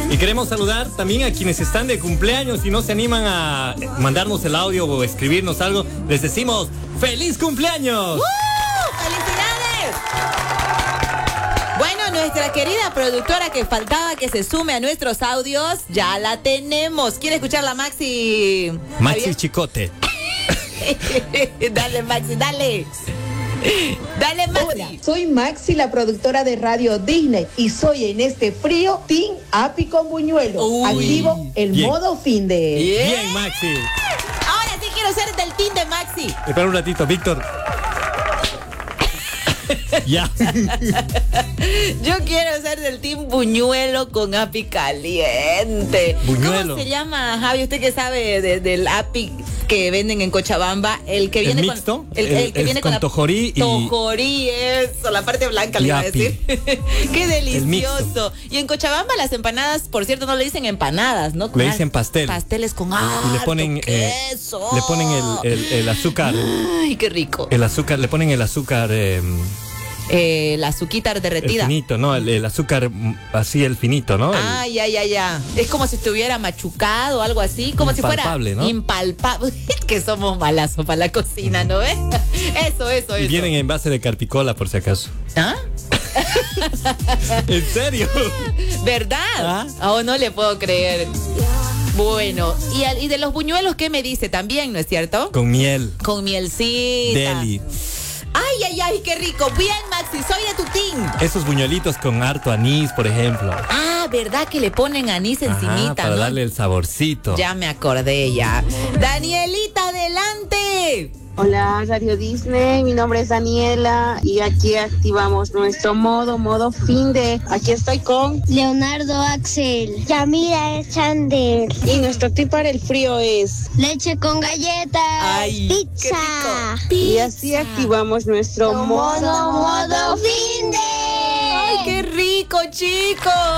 Y queremos saludar también a quienes están de cumpleaños y no se animan a mandarnos el audio o escribirnos algo. Les decimos ¡feliz cumpleaños! ¡Felicidades! Bueno, nuestra querida productora que faltaba que se sume a nuestros audios, ya la tenemos. ¿Quiere escucharla, Maxi? Maxi Chicote. Dale, Maxi, dale. Dale, Maxi. Hola, soy Maxi, la productora de Radio Disney, y soy en este frío Team Api con buñuelo. Activo el bien. modo fin de... Bien, Maxi. Ahora sí quiero ser del team de Maxi. Espera un ratito, Víctor. Ya. Yo quiero ser del team buñuelo con api caliente. Buñuelo. ¿Cómo se llama, Javi? Usted que sabe del api que venden en Cochabamba, el que viene mixto, con el que viene con la tojorí y tojorí, eso, la parte blanca le iba a api. decir. Qué delicioso. mixto. Y en Cochabamba las empanadas, por cierto, no le dicen empanadas, ¿no? Le dicen pastel. Pasteles con Y le ponen queso. le ponen el azúcar. Ay, qué rico. El azúcar, le ponen el azúcar La azuquita el derretida. finito, ¿no? El azúcar así, el finito, ¿no? Ah, ya. Es como si estuviera machucado, algo así, como si fuera Impalpable, ¿no? impalpable. Que somos malazos para la cocina, ¿no ves? Eso. Y vienen en base de carpicola, por si acaso. ¿Ah? ¿En serio? ¿Verdad? ¿Ah? Oh, no le puedo creer. Bueno, y de los buñuelos, ¿qué me dice? También, ¿no es cierto? Con miel. Con mielcita. Deli. Ay, qué rico. Bien, Maxi, soy de tu team. Esos buñuelitos con harto anís, por ejemplo. Ah, ¿verdad que le ponen anís encimita, para no? darle el saborcito. Ya me acordé ya. Danielita, adelante. Hola, Radio Disney, mi nombre es Daniela y aquí activamos nuestro modo fin de... Aquí estoy con... Leonardo Axel. Yamira Chander. Y nuestro tip para el frío es... Leche con galletas. Ay, Pizza. Y así activamos nuestro modo Modo fin de. ¡Ay, qué rico, chicos!